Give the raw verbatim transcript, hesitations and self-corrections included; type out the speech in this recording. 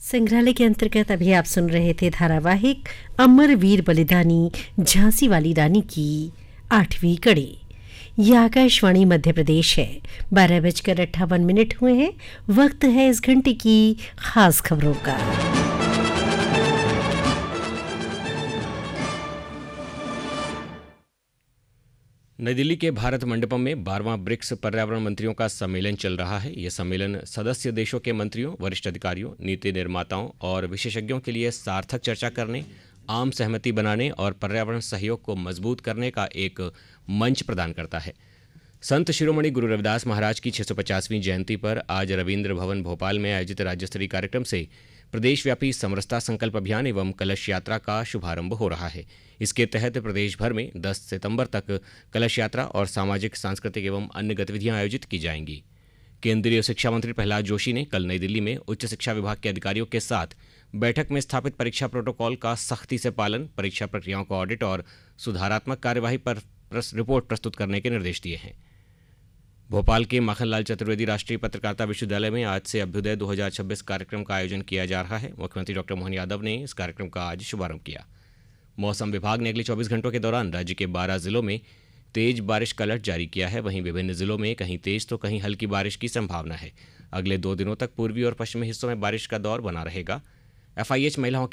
संग्रहालय के अंतर्गत अभी आप सुन रहे थे धारावाहिक अमर वीर बलिदानी झांसी वाली रानी की आठवीं कड़ी। यह आकाशवाणी मध्य प्रदेश है। बारह बजकर अट्ठावन मिनट हुए हैं। वक्त है इस घंटे की खास खबरों का। नई दिल्ली के भारत मंडपम में बारहवां ब्रिक्स पर्यावरण मंत्रियों का सम्मेलन चल रहा है। यह सम्मेलन सदस्य देशों के मंत्रियों, वरिष्ठ अधिकारियों, नीति निर्माताओं और विशेषज्ञों के लिए सार्थक चर्चा करने, आम सहमति बनाने और पर्यावरण सहयोग को मजबूत करने का एक मंच प्रदान करता है। संत शिरोमणि गुरु रविदास महाराज की छह सौ पचासवीं जयंती पर आज रविंद्र भवन भोपाल में आयोजित राज्य स्तरीय कार्यक्रम से प्रदेशव्यापी समरसता संकल्प अभियान एवं कलश यात्रा का शुभारंभ हो रहा है। इसके तहत प्रदेश भर में दस सितंबर तक कलश यात्रा और सामाजिक, सांस्कृतिक एवं अन्य गतिविधियां आयोजित की जाएंगी। केंद्रीय शिक्षा मंत्री प्रहलाद जोशी ने कल नई दिल्ली में उच्च शिक्षा विभाग के अधिकारियों के साथ बैठक में स्थापित परीक्षा प्रोटोकॉल का सख्ती से पालन, परीक्षा प्रक्रियाओं का ऑडिट और सुधारात्मक कार्यवाही पर रिपोर्ट प्रस्तुत करने के निर्देश दिए हैं। भोपाल के माखनलाल चतुर्वेदी राष्ट्रीय पत्रकारिता विश्वविद्यालय में आज से अभ्युदय दो हज़ार छब्बीस कार्यक्रम का आयोजन किया जा रहा है। मुख्यमंत्री डॉक्टर मोहन यादव ने इस कार्यक्रम का आज शुभारंभ किया। मौसम विभाग ने अगले चौबीस घंटों के दौरान राज्य के बारह जिलों में तेज बारिश का अलर्ट जारी किया है। वहीं विभिन्न जिलों में कहीं तेज तो कहीं हल्की बारिश की संभावना है। अगले दो दिनों तक पूर्वी और पश्चिमी हिस्सों में बारिश का दौर बना रहेगा। एफआईएच महिलाओं